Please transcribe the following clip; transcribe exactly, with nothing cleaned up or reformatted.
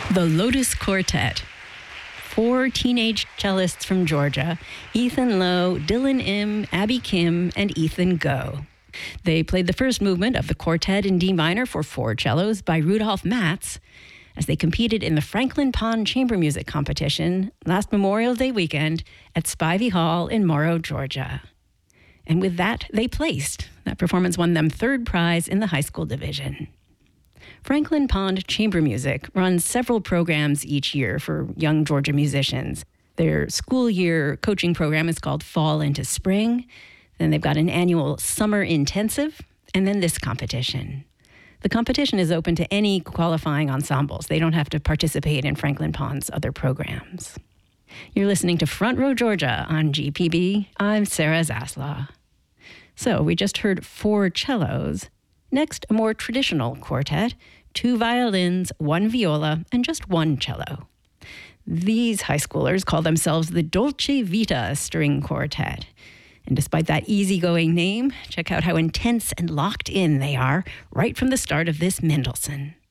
The Lotus Quartet. Four teenage cellists from Georgia, Ethan Lowe, Dylan Im, Abby Kim, and Ethan Go. They played the first movement of the quartet in D minor for four cellos by Rudolf Matz as they competed in the Franklin Pond Chamber Music Competition last Memorial Day weekend at Spivey Hall in Morrow, Georgia. And with that, they placed. That performance won them third prize in the high school division. Franklin Pond Chamber Music runs several programs each year for young Georgia musicians. Their school year coaching program is called Fall into Spring. Then they've got an annual Summer Intensive, and then this competition. The competition is open to any qualifying ensembles. They don't have to participate in Franklin Pond's other programs. You're listening to Front Row Georgia on G P B. I'm Sarah Zaslaw. So we just heard four cellos. Next, a more traditional quartet, two violins, one viola, and just one cello. These high schoolers call themselves the Dolce Vita String Quartet. And despite that easygoing name, check out how intense and locked in they are right from the start of this Mendelssohn.